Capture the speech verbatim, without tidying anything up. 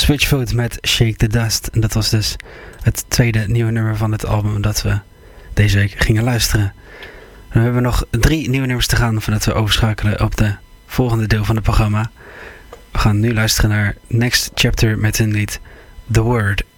Switchfoot met Shake the Dust. En dat was dus het tweede nieuwe nummer van het album dat we deze week gingen luisteren. En we hebben nog drie nieuwe nummers te gaan voordat we overschakelen op de volgende deel van het programma. We gaan nu luisteren naar Next Chapter met hun lied The Word.